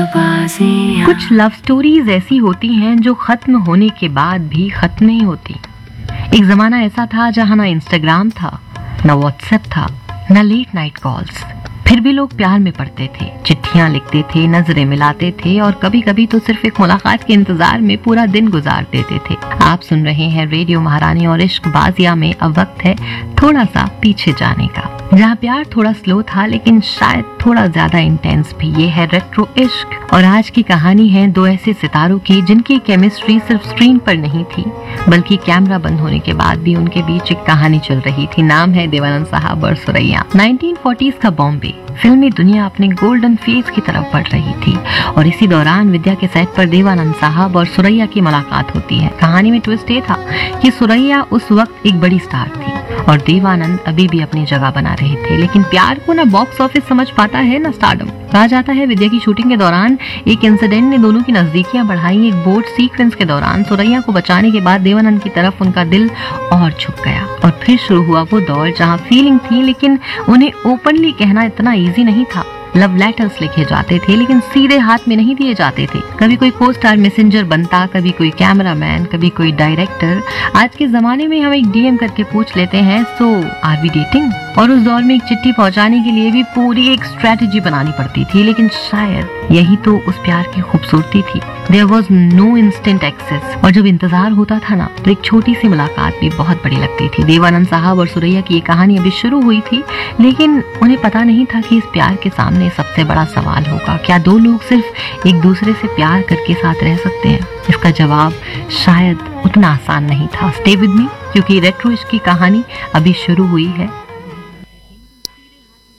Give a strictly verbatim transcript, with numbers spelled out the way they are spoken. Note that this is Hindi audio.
कुछ लव स्टोरीज ऐसी होती हैं जो खत्म होने के बाद भी खत्म नहीं होती। एक जमाना ऐसा था जहां ना इंस्टाग्राम था, ना व्हाट्सएप था, ना लेट नाइट कॉल्स, फिर भी लोग प्यार में पड़ते थे, चिट्ठियां लिखते थे, नजरें मिलाते थे और कभी कभी तो सिर्फ एक मुलाकात के इंतजार में पूरा दिन गुजार देते थे। आप सुन रहे हैं रेडियो महारानी और इश्क बाजिया में अब वक्त है थोड़ा सा पीछे जाने का, जहाँ प्यार थोड़ा स्लो था लेकिन शायद थोड़ा ज्यादा इंटेंस भी। ये है रेट्रो इश्क और आज की कहानी है दो ऐसे सितारों की जिनकी केमिस्ट्री सिर्फ स्क्रीन पर नहीं थी बल्कि कैमरा बंद होने के बाद भी उनके बीच एक कहानी चल रही थी। नाम है देवानंद साहब और सुरैया। नाइनटीन फोर्टीज़ का बॉम्बे, फिल्मी दुनिया अपने गोल्डन फेज की तरफ बढ़ रही थी और इसी दौरान विद्या के सेट पर देवानंद साहब और सुरैया की मुलाकात होती है। कहानी में ट्विस्ट ये था कि सुरैया उस वक्त एक बड़ी स्टार थी और देवानंद अभी भी अपनी जगह बना रहे थे, लेकिन प्यार को ना बॉक्स ऑफिस समझ पाता है ना स्टारडम। कहा जाता है विद्या की शूटिंग के दौरान एक इंसिडेंट ने दोनों की नजदीकियां बढ़ाई। एक बोट सीक्वेंस के दौरान सुरैया को बचाने के बाद देवानंद की तरफ उनका दिल और झुक गया और फिर शुरू हुआ वो दौर जहां फीलिंग थी लेकिन उन्हें ओपनली कहना इतना इजी नहीं था। लव लेटर्स लिखे जाते थे लेकिन सीधे हाथ में नहीं दिए जाते थे। कभी कोई को स्टार मैसेंजर बनता, कभी कोई कैमरामैन, कभी कोई डायरेक्टर। आज के जमाने में हम एक डीएम करके पूछ लेते हैं सो आर वी डेटिंग, और उस दौर में एक चिट्ठी पहुंचाने के लिए भी पूरी एक स्ट्रेटेजी बनानी पड़ती थी, लेकिन शायद यही तो उस प्यार की खूबसूरती थी। There was no instant access और जब इंतजार होता था ना तो एक छोटी सी मुलाकात भी बहुत बड़ी लगती थी। देवानंद साहब और सुरैया की ये कहानी अभी शुरू हुई थी लेकिन उन्हें पता नहीं था कि इस प्यार के सामने सबसे बड़ा सवाल होगा, क्या दो लोग सिर्फ एक दूसरे से प्यार करके साथ रह सकते हैं? इसका जवाब शायद उतना आसान नहीं था। स्टे विद मी क्योंकि रेट्रो इश्क की कहानी अभी शुरू हुई है।